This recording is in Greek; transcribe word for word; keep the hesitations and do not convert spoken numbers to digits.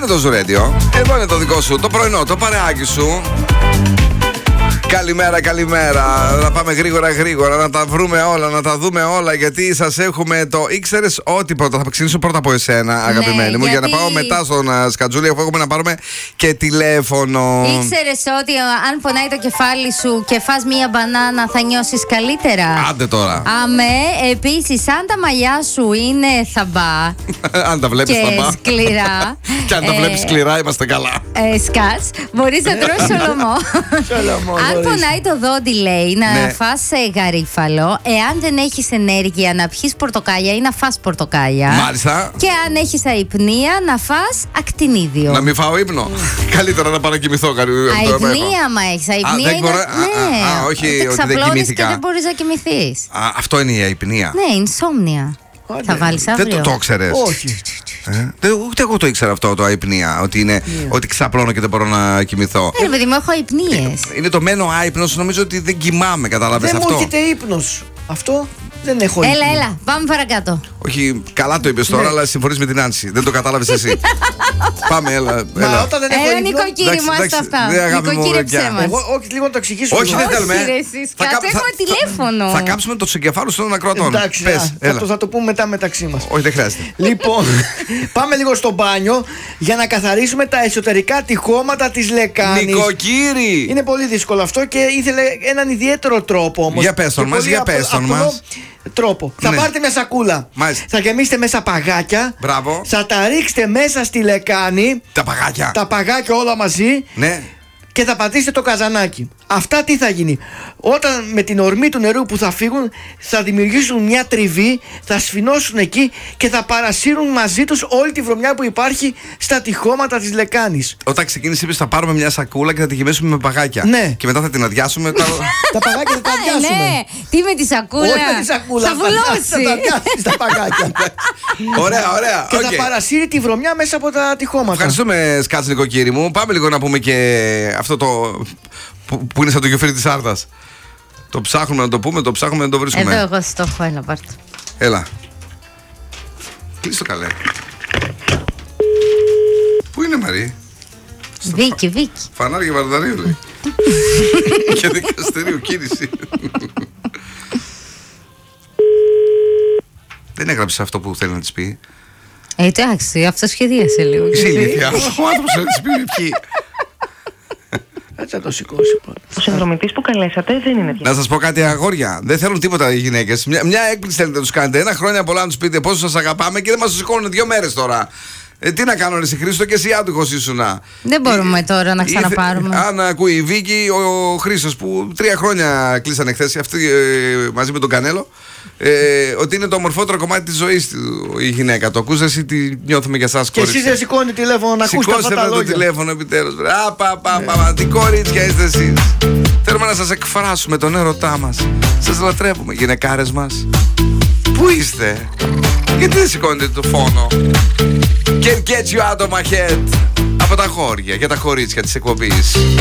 το Zoo Radio. Εδώ είναι το δικό σου, το πρωινό, το παρεάκι σου. Καλημέρα, καλημέρα. Να πάμε γρήγορα, γρήγορα, να τα βρούμε όλα, να τα δούμε όλα. Γιατί σας έχουμε το ήξερες ότι πρώτα. Θα ξεκινήσω πρώτα από εσένα, αγαπημένη ναι, μου, γιατί... για να πάω μετά στον uh, Σκατζούλη, αφού έχουμε να πάρουμε και τηλέφωνο. Ήξερες ότι uh, αν πονάει το κεφάλι σου και φας μία μπανάνα, θα νιώσεις καλύτερα? Άντε τώρα. Αμέ, επίσης, αν τα μαλλιά σου είναι θαμπά. αν τα βλέπεις και θαμπά. σκληρά. και αν τα βλέπεις σκληρά, είμαστε καλά. Ε, σκάτς, μπορείς να τρως σολομό. Αν πονάει το δόντι, λέει, να ναι. φας γαρίφαλο. Εάν δεν έχεις ενέργεια, να πιεις πορτοκάλια ή να φας πορτοκάλια. Μάλιστα. Και αν έχεις αϊπνία, να φας ακτινίδιο. Να μην φάω ύπνο. Καλύτερα να παρακοιμηθώ. Αϊπνία, μα έχεις αϊπνία. Α, μπορώ... ναι. α, α, όχι ότι δεν κοιμήθηκα. Και δεν μπορείς να κοιμηθείς. Α, αυτό είναι η αϊπνία. Ναι, insomnia. Άντε. Θα βάλεις αύριο. Δεν το, το ξέρεις? Όχι. Ε, ούτε εγώ το ήξερα αυτό, το αϊπνία. Ότι είναι yeah. ότι ξαπλώνω και δεν μπορώ να κοιμηθώ. Ε, παιδί μου, έχω αϊπνίες. Είναι το μένω άϊπνος, νομίζω ότι δεν κοιμάμαι, κατάλαβες αυτό? Δεν μου έρχεται ύπνος. Αυτό δεν έχω ύπνο. Έλα, έλα, πάμε παρακάτω. Όχι, καλά το είπες τώρα, ναι. αλλά συμφωνείς με την Άνση. Δεν το κατάλαβες εσύ. Πάμε, έλα. Μα έλα. Όταν δεν έχω ύπνο. Νοικοκύρη μου, άστα αυτά. Νοικοκύρεψέ μας. Εγώ, όχι, λίγο να το εξηγήσω. Όχι, δεν θέλουμε. Κάτσε, έχουμε τηλέφωνο. Θα κάψουμε το εγκεφάλου των ακροατών. Εντάξει, θα το πούμε μετά μεταξύ μας. Όχι, δεν χρειάζεται. Λοιπόν, πάμε λίγο στο μπάνιο για να καθαρίσουμε τα εσωτερικά τυχώματα της λεκάνης. Νοικοκύρη! Είναι πολύ δύσκολο αυτό και ήθελε έναν ιδιαίτερο τρόπο όμως. Για πες τον μας, για πες τον μας. Τρόπο. Ναι. Θα πάρετε μια σακούλα. Μάλιστα. Θα γεμίσετε μέσα παγάκια. Μπράβο. Θα τα ρίξετε μέσα στη λεκάνη. Τα παγάκια. Τα παγάκια όλα μαζί. Ναι. Και θα πατήσετε το καζανάκι. Αυτά τι θα γίνει? Όταν με την ορμή του νερού που θα φύγουν, θα δημιουργήσουν μια τριβή, θα σφινώσουν εκεί και θα παρασύρουν μαζί τους όλη τη βρωμιά που υπάρχει στα τυχώματα της λεκάνης. Όταν ξεκίνησε, είπες θα πάρουμε μια σακούλα και θα τη γεμίσουμε με παγάκια. Ναι. Και μετά θα την αδειάσουμε. τα... τα παγάκια θα τα αδειάσουμε. Ναι. Τι με τη σακούλα? Όχι με τη σακούλα. Θα βουλώσει. Θα τα αδειάσεις τα παγάκια. Ωραία, ωραία. Και okay. θα παρασύρει τη βρωμιά μέσα από τα τυχώματα. Ευχαριστούμε, Σκάτς, νοικοκύρη μου. Πάμε λίγο να πούμε και αυτό το. Που, που είναι σαν το γεφύρι της Άρτας. Το ψάχνουμε να το πούμε, το ψάχνουμε να το βρίσκουμε. Εδώ εγώ στο έχω, έλα πάρ' το. Έλα. Κλείς το καλέ. Πού είναι Μαρή? Βίκη, Βίκη. Φανάρια Βαρδαρίου λέει. Και δικαστηρίου κίνηση. Δεν έγραψε αυτό που θέλει να της πει. Ε, εντάξει, αυτό σχεδίασε λίγο. Είσαι ηλίθια. Ο άνθρωπος να της πει ποιοι. Έτσι θα το σηκώσει πρώτα. Ο συνδρομητής που καλέσατε δεν είναι πια. Να σας πω κάτι, αγόρια. Δεν θέλουν τίποτα οι γυναίκες. Μια, μια έκπληξη θέλετε να τους κάνετε. Ένα χρόνια πολλά να τους πείτε πόσο σας αγαπάμε και δεν μας το σηκώνουν δύο μέρες τώρα. Ε, τι να κάνω, ρε Χρήστο, και εσύ άτυχος ήσουνα. Δεν μπορούμε ε, τώρα να ξαναπάρουμε. Ήθε, αν ακούει η Βίκη, ο Χρήστος που τρία χρόνια κλείσανε χθες, αυτή ε, μαζί με τον Κανέλο, ε, ότι είναι το ομορφότερο κομμάτι της ζωής του η γυναίκα. Το ακούς εσύ, τι νιώθουμε για εσάς, και εσείς δεν σηκώνει τηλέφωνο να ακούσετε αυτά τα λόγια. Σηκώστε το τηλέφωνο επιτέλους. Α, πα, πα, πα, πα, τι κορίτσια είστε εσείς. Θέλουμε να σας εκφράσουμε τον έρωτά μας. Σας λατρεύουμε, γυναικάρες μας. Πού είστε? Γιατί δεν σηκώνετε το φόνο? Can't get you out of my head. Από τα χώρια για τα κορίτσια της εκπομπής.